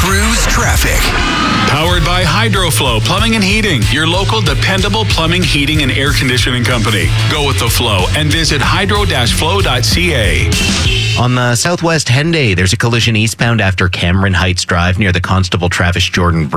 Cruise traffic. Powered by HydroFlow Plumbing and Heating, your local dependable plumbing, heating, and air conditioning company. Go with the flow and visit hydro-flow.ca. On the Southwest Henday, there's a collision eastbound after Cameron Heights Drive near the Constable Travis Jordan